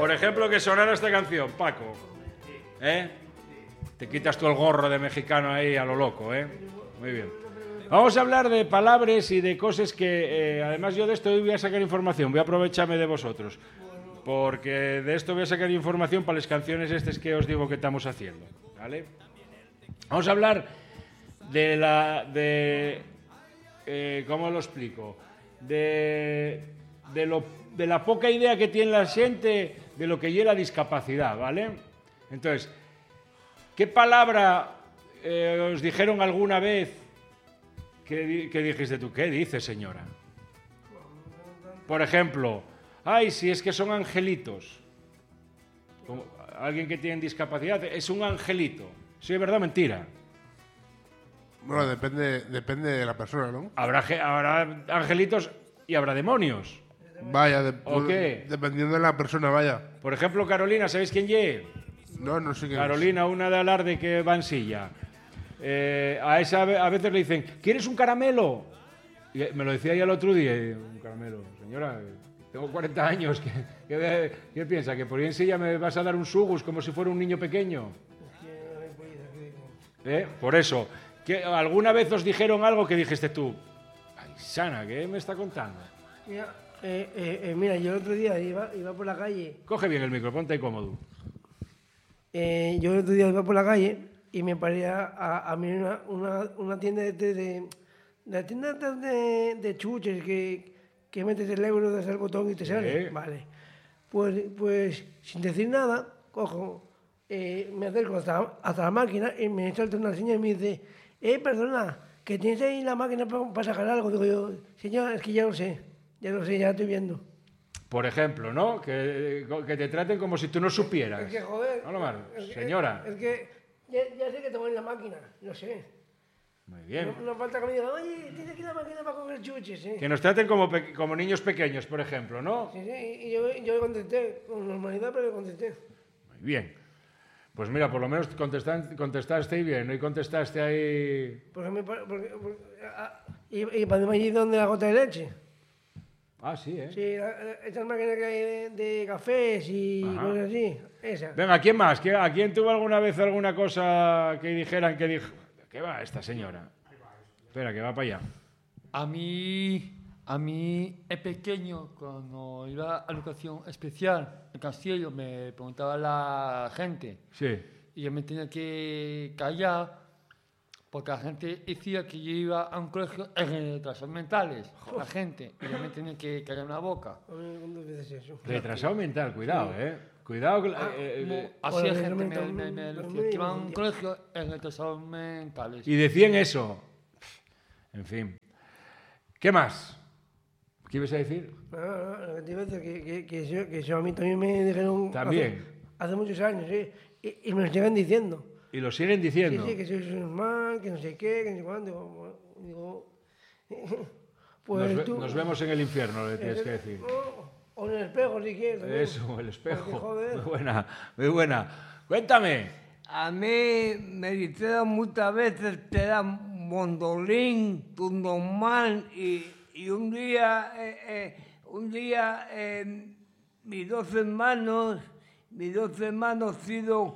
Por ejemplo, que sonara esta canción, Paco. ¿Eh? Te quitas tú el gorro de mexicano ahí a lo loco, ¿eh? Muy bien. Vamos a hablar de palabras y de cosas que... además, yo de esto voy a sacar información. Voy a aprovecharme de vosotros. Porque de esto voy a sacar información para las canciones estas que os digo que estamos haciendo. ¿Vale? Vamos a hablar de la... ¿cómo lo explico? De la poca idea que tiene la gente de lo que lleva la discapacidad, ¿vale? Entonces, ¿qué palabra os dijeron alguna vez que dijiste tú? ¿Qué dice, señora? Por ejemplo, ay, si es que son angelitos. Como alguien que tiene discapacidad es un angelito. ¿Sí es verdad o mentira? Bueno, depende de la persona, ¿no? Habrá angelitos y habrá demonios. Vaya, ¿O qué? Dependiendo de la persona, vaya. Por ejemplo, Carolina, ¿sabéis quién es? No sé quién Carolina, una de alarde que va en silla. A esa a veces le dicen, ¿quieres un caramelo? Y me lo decía ella el otro día, y, un caramelo. Señora, tengo 40 años, ¿qué piensa? ¿Que por ir en silla me vas a dar un sugus como si fuera un niño pequeño? Por eso. ¿Alguna vez os dijeron algo que dijiste tú? Ay, Sana, ¿qué me está contando? Mira, yo el otro día iba por la calle. Coge bien el micro, ponte ahí cómodo. Yo el otro día iba por la calle y me paré a mirar una tienda de chuches que metes el euro, das el botón y te sale. Vale. Pues sin decir nada, cojo, me acerco hasta la máquina y me salta una señora y me dice, perdona, que tienes ahí la máquina para sacar algo. Digo yo, señora, es que ya lo sé, ya estoy viendo. Por ejemplo, ¿no? Que te traten como si tú no supieras. Es que, joder... No, Mar, señora. Es que ya sé que tengo en la máquina, lo sé. Muy bien. No falta que me digan, oye, tienes aquí la máquina para coger chuches, ¿eh? Que nos traten como niños pequeños, por ejemplo, ¿no? Sí, y yo contesté, con normalidad, pero contesté. Muy bien. Pues mira, por lo menos contestaste bien, ¿no? Y contestaste ahí... Y para allí donde la gota de leche. Ah, sí, ¿eh? Sí, esas máquinas que hay de cafés y cosas así, esa. Venga, ¿quién más? ¿A quién tuvo alguna vez alguna cosa que dijeran que dijo... ¿Qué va esta señora? Espera, que va para allá. A mí es pequeño, cuando iba a educación especial en Castillo, me preguntaba la gente. Sí. Y yo me tenía que callar porque la gente decía que yo iba a un colegio de retrasados mentales. La gente. Y yo me tenía que callar la boca. ¿Cuántas veces eso? Retrasado mental, cuidado, ¿eh? Cuidado. Así la gente me decía que iba a un colegio de retrasados mentales. Y decían eso. En fin. ¿Qué más? ¿Qué ibas a decir? No, lo que te iba a decir que eso a mí también me dijeron... También. Hace muchos años, ¿sí? Y me lo siguen diciendo. Y lo siguen diciendo. Sí, que soy normal, que no sé qué, que no sé cuándo. Digo... Pues nos vemos en el infierno, le tienes que decir. O en el espejo, si quieres. Eso, el espejo. Porque, joder. Muy buena. Cuéntame. A mí me dijeron muchas veces que era mondolín, tu normal, y un día mis dos hermanos sido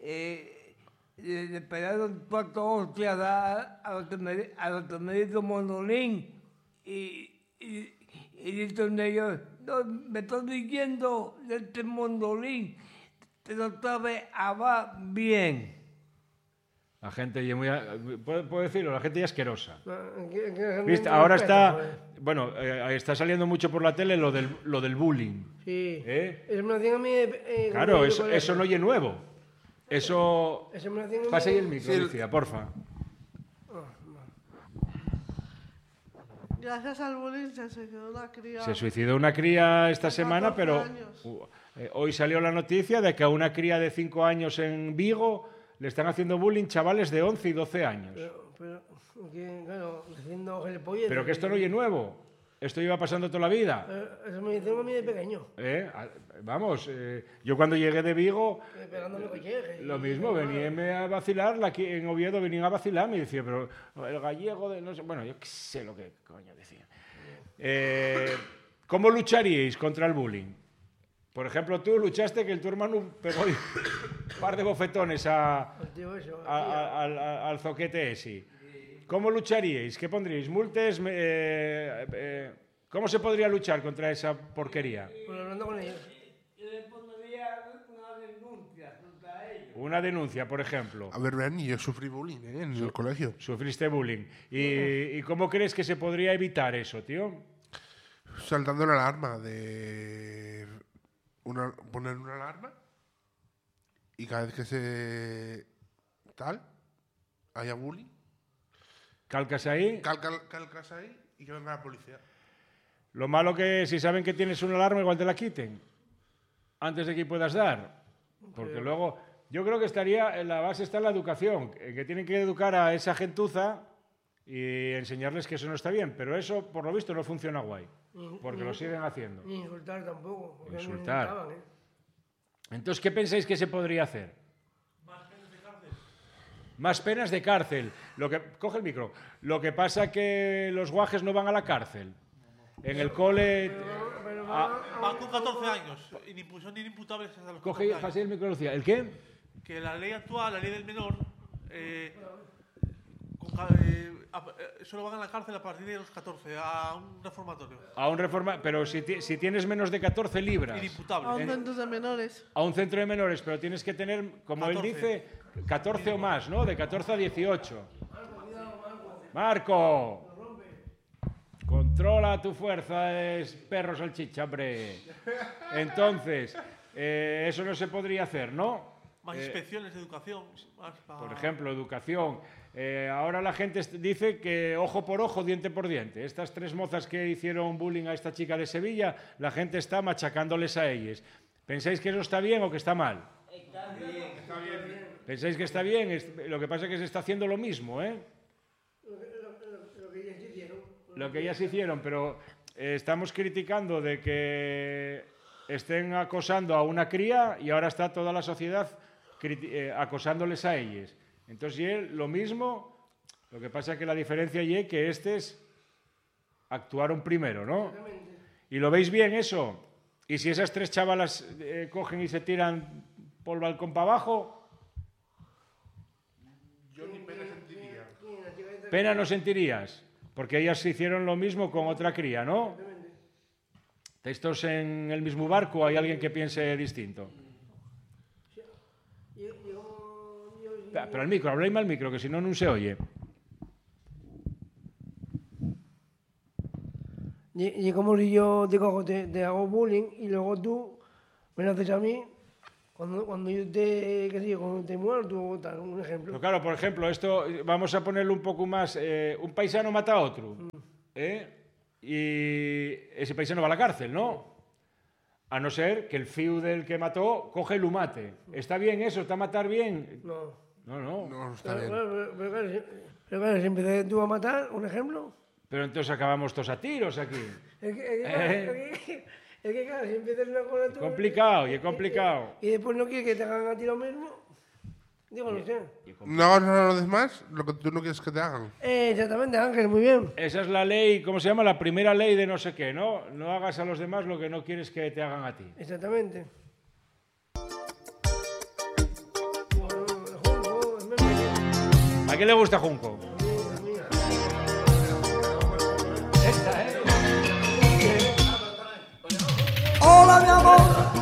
le pegaron cuatro hostias a los que me hizo mondolín y dicen ellos, no, me estoy diciendo de este mondolín, pero sabe va bien. La gente ya muy... ¿Puedo decirlo? La gente ya asquerosa. ¿Viste? ¿Viste? Ahora está... Bueno, está saliendo mucho por la tele lo del bullying. Sí. Eso me lo hacían a mí... claro, eso no es nuevo. Eso me lo hacían a mí... Pasa ahí el micro, Lucía, porfa. Gracias al bullying se suicidó una cría. Se suicidó una cría esta semana, pero hoy salió la noticia de que a una cría de 5 años en Vigo le están haciendo bullying chavales de 11 y 12 años. Claro, haciendo gilipollas. Pero que esto no es nuevo. Esto iba pasando toda la vida. Eso me hicieron a mí de pequeño. Vamos, yo cuando llegué de Vigo, pegándome colleje. lo mismo, veníanme a vacilar, aquí en Oviedo venían a vacilar, me decía, pero el gallego de no sé, bueno, yo qué sé lo que coño decía. ¿Cómo lucharíais contra el bullying? Por ejemplo, tú luchaste que tu hermano pegó un par de bofetones al zoquete ese. ¿Cómo lucharíais? ¿Qué pondríais? ¿Multes? ¿Cómo se podría luchar contra esa porquería? Pues hablando con ellos. Yo le pondría una denuncia contra ellos. Una denuncia, por ejemplo. A ver, ven, yo sufrí bullying en el colegio. Sufriste bullying. ¿Y cómo crees que se podría evitar eso, tío? Saltando la alarma de... poner una alarma y cada vez que se... haya bullying, ¿Calcas ahí? calcas ahí y que venga la policía. Lo malo que si saben que tienes una alarma, igual te la quiten. Antes de que puedas dar. Porque luego... Yo creo que en la base está la educación, que tienen que educar a esa gentuza y enseñarles que eso no está bien. Pero eso, por lo visto, no funciona guay. Porque lo siguen haciendo. Ni insultar tampoco. Porque Insultar. me insultaban, Entonces, ¿qué pensáis que se podría hacer? Más penas de cárcel. Coge el micro. Lo que pasa que los guajes no van a la cárcel. En el cole... Van con 14 años. Son inimputables hasta los 14 Coge años. así el micro, Lucía. ¿El qué? Que la ley actual, la ley del menor, solo van a la cárcel a partir de los 14, a un reformatorio. Pero si tienes menos de 14 libras. Inimputable. A un centro de menores. A un centro de menores, pero tienes que tener, como 14. él dice, 14 o más, ¿no? De 14 a 18. ¡Marco! Controla tu fuerza, es perro salchicha, hombre. Entonces, eso no se podría hacer, ¿no? Más inspecciones de educación. Por ejemplo, educación. Ahora la gente dice que ojo por ojo, diente por diente. Estas 3 mozas que hicieron bullying a esta chica de Sevilla, la gente está machacándoles a ellas. ¿Pensáis que eso está bien o que está mal? Está bien. ¿Pensáis que está bien? Lo que pasa es que se está haciendo lo mismo, ¿eh? Lo que ellas hicieron, pero estamos criticando de que estén acosando a una cría y ahora está toda la sociedad acosándoles a ellas. Entonces, y él, lo mismo, lo que pasa es que la diferencia es que estos actuaron primero, ¿no? ¿Y lo veis bien eso? Y si esas 3 chavalas cogen y se tiran por el balcón para abajo, Yo ni pena sentiría. pena no sentirías, porque ellas hicieron lo mismo con otra cría, ¿no? ¿Estos en el mismo barco o hay alguien que piense distinto? Pero al micro, habléis mal al micro, que si no, no se oye. Y como si yo te cojo, te hago bullying y luego tú me lo haces a mí cuando yo cuando te muero, tú tal, un ejemplo. Pero claro, por ejemplo, esto vamos a ponerlo un poco más. Un paisano mata a otro. Y ese paisano va a la cárcel, ¿no? A no ser que el fiu del que mató coge y lo mate. ¿Está bien eso? ¿Está matar bien? No. No, está bien. Pero claro, si empecé tú a matar, un ejemplo. Pero entonces acabamos todos a tiros aquí. Es que claro, si empiezas una cosa tú... Complicado, y es complicado. Y después no quieres que te hagan a ti lo mismo. Digo, no sé. No hagas a los demás lo que tú no quieres que te hagan. Exactamente, Ángel, muy bien. Esa es la ley, ¿cómo se llama? La primera ley de no sé qué, ¿no? No hagas a los demás lo que no quieres que te hagan a ti. Exactamente. ¿A quién le gusta Junco? Hola, mi amor.